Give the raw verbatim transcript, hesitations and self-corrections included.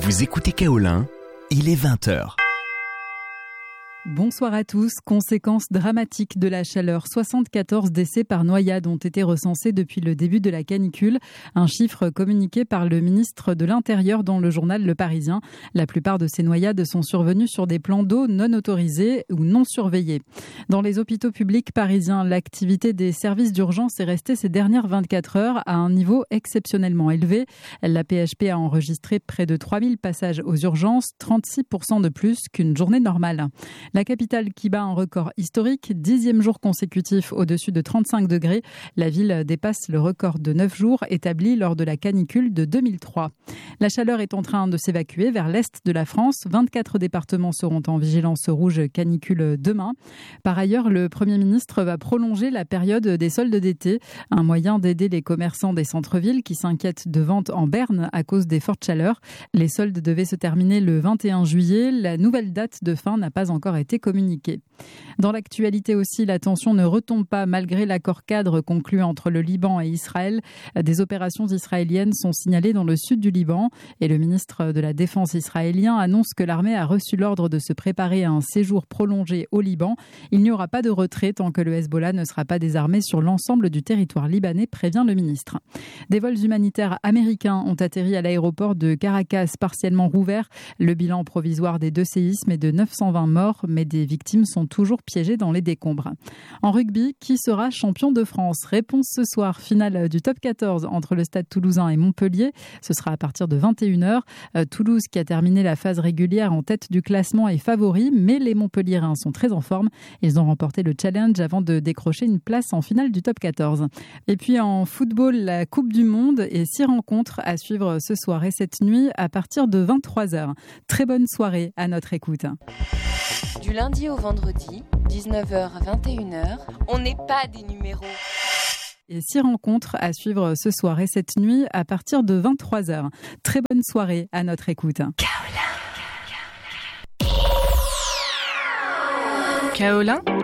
Vous écoutez Kaolin, il est vingt heures. Bonsoir à tous. Conséquences dramatiques de la chaleur. soixante-quatorze décès par noyade ont été recensés depuis le début de la canicule. Un chiffre communiqué par le ministre de l'Intérieur dans le journal Le Parisien. La plupart de ces noyades sont survenues sur des plans d'eau non autorisés ou non surveillés. Dans les hôpitaux publics parisiens, l'activité des services d'urgence est restée ces dernières vingt-quatre heures à un niveau exceptionnellement élevé. La P H P a enregistré près de trois mille passages aux urgences, trente-six pour cent de plus qu'une journée normale. La capitale qui bat un record historique, dixième jour consécutif au-dessus de trente-cinq degrés. La ville dépasse le record de neuf jours établi lors de la canicule de deux mille trois. La chaleur est en train de s'évacuer vers l'est de la France. vingt-quatre départements seront en vigilance rouge canicule demain. Par ailleurs, le Premier ministre va prolonger la période des soldes d'été, un moyen d'aider les commerçants des centres-villes qui s'inquiètent de ventes en berne à cause des fortes chaleurs. Les soldes devaient se terminer le vingt et un juillet. La nouvelle date de fin n'a pas encore été communiqué. Dans l'actualité aussi, la tension ne retombe pas malgré l'accord cadre conclu entre le Liban et Israël. Des opérations israéliennes sont signalées dans le sud du Liban et le ministre de la Défense israélien annonce que l'armée a reçu l'ordre de se préparer à un séjour prolongé au Liban. Il n'y aura pas de retrait tant que le Hezbollah ne sera pas désarmé sur l'ensemble du territoire libanais, prévient le ministre. Des vols humanitaires américains ont atterri à l'aéroport de Caracas, partiellement rouvert. Le bilan provisoire des deux séismes est de neuf cent vingt morts, mais des victimes sont toujours piégées dans les décombres. En rugby, qui sera champion de France? Réponse ce soir, finale du top quatorze entre le Stade Toulousain et Montpellier. Ce sera à partir de vingt et une heures. Euh, Toulouse, qui a terminé la phase régulière en tête du classement, est favori, mais les Montpelliérains sont très en forme. Ils ont remporté le challenge avant de décrocher une place en finale du top quatorze. Et puis en football, la Coupe du Monde et six rencontres à suivre ce soir et cette nuit à partir de vingt-trois heures. Très bonne soirée à notre écoute. Du lundi au vendredi, dix-neuf heures à vingt et une heures, on n'est pas des numéros. Et six rencontres à suivre ce soir et cette nuit à partir de vingt-trois heures. Très bonne soirée à notre écoute. Kaolin. Kaolin